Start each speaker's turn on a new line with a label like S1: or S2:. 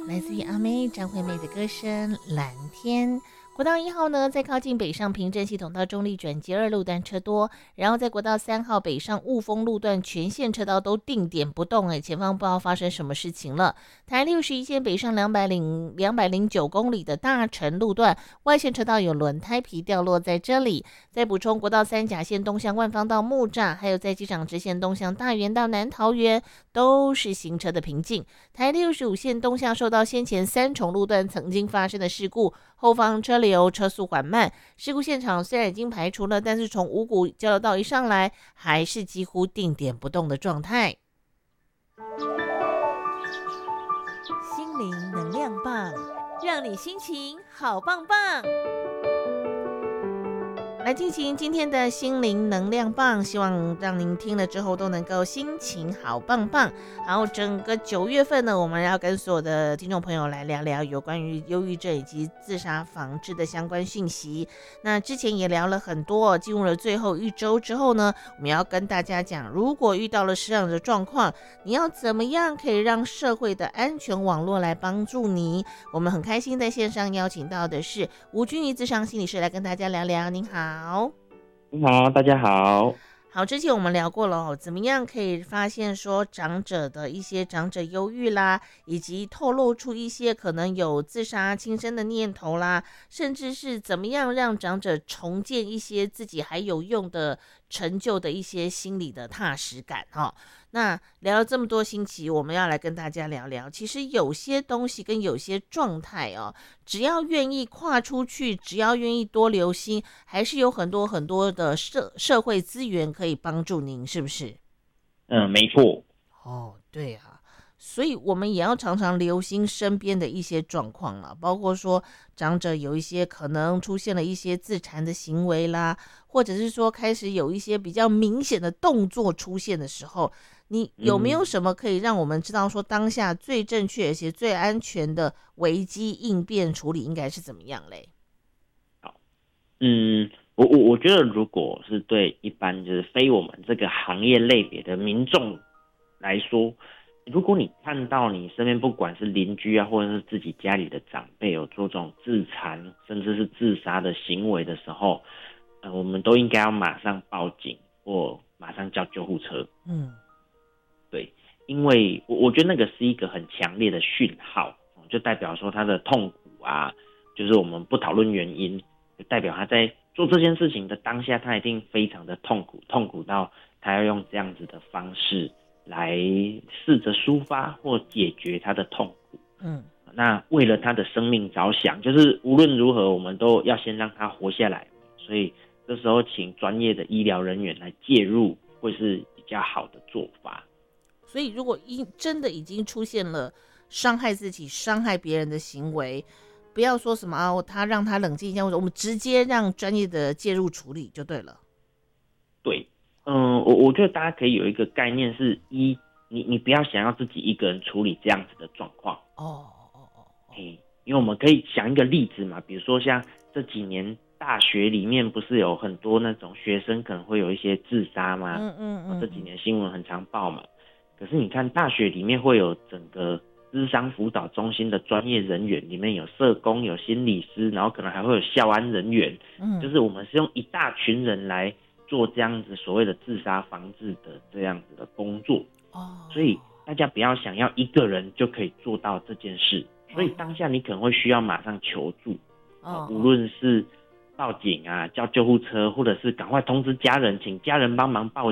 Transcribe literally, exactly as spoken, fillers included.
S1: 来自于阿妹张惠妹的歌声《蓝天》。国道一号呢，在靠近北上平镇系统到中立转接二路段车多，然后在国道三号北上雾峰路段全线车道都定点不动，哎，前方不知道发生什么事情了。台六十一线北上两百零两百零九公里的大城路段外线车道有轮胎皮掉落在这里。再补充，国道三甲线东向万方到木栅，还有在机场支线东向大园到南桃园都是行车的平静。台六十五线东向受到先前三重路段曾经发生的事故，后方车流车速缓慢，事故现场虽然已经排除了，但是从五股交流道一上来还是几乎定点不动的状态。
S2: 心灵能量棒，让你心情好棒棒。
S1: 来进行今天的心灵能量棒，希望让您听了之后都能够心情好棒棒。然后整个九月份呢，我们要跟所有的听众朋友来聊聊有关于忧郁症以及自杀防治的相关讯息。那之前也聊了很多，进入了最后一周之后呢，我们要跟大家讲，如果遇到了这样的状况，你要怎么样可以让社会的安全网络来帮助你。我们很开心在线上邀请到的是吴君怡咨商心理师来跟大家聊聊。您好。好，
S3: 你好，大家好。
S1: 好，之前我们聊过了哦，怎么样可以发现说长者的一些长者忧郁啦，以及透露出一些可能有自杀轻生的念头啦，甚至是怎么样让长者重建一些自己还有用的成就的一些心理的踏实感哈、哦。那聊了这么多星期，我们要来跟大家聊聊，其实有些东西跟有些状态哦，只要愿意跨出去，只要愿意多留心，还是有很多很多的社社会资源可以帮助您，是不是？
S3: 嗯，没错。
S1: 哦，对啊，所以我们也要常常留心身边的一些状况了，包括说长者有一些可能出现了一些自残的行为啦，或者是说开始有一些比较明显的动作出现的时候，你有没有什么可以让我们知道说当下最正确而且最安全的危机应变处理应该是怎么样嘞？
S3: 好，嗯，我我我觉得，如果是对一般就是非我们这个行业类别的民众来说，如果你看到你身边不管是邻居啊，或者是自己家里的长辈有做这种自残甚至是自杀的行为的时候，呃，我们都应该要马上报警或马上叫救护车。
S1: 嗯。
S3: 对，因为我我觉得那个是一个很强烈的讯号，就代表说他的痛苦啊，就是我们不讨论原因，就代表他在做这件事情的当下，他一定非常的痛苦，痛苦到他要用这样子的方式来试着抒发或解决他的痛苦。
S1: 嗯，
S3: 那为了他的生命着想，就是无论如何我们都要先让他活下来，所以这时候请专业的医疗人员来介入，会是比较好的做法。
S1: 所以如果真的已经出现了伤害自己伤害别人的行为，不要说什么啊，他让他冷静一下，或者我们直接让专业的介入处理就对了。对，
S3: 嗯，我我觉得大家可以有一个概念是：一，你你不要想要自己一个人处理这样子的状况。
S1: 哦哦哦，
S3: 嘿，因为我们可以想一个例子嘛，比如说像这几年大学里面不是有很多那种学生可能会有一些自杀吗？
S1: 嗯嗯嗯，
S3: 这几年新闻很常报嘛。可是你看大学里面会有整个諮商輔導中心的專業人員，裡面有社工有心理師，然後可能還會有校安人員，嗯，就是我們是用一大群人來做這樣子所謂的自殺防治的這樣子的工作。哦，所以大家不要想要一個人就可以做到這件事，所以當下你可能會需要馬上求助，哦，無論是報警啊叫救護車，或者是趕快通知家人請家人幫忙報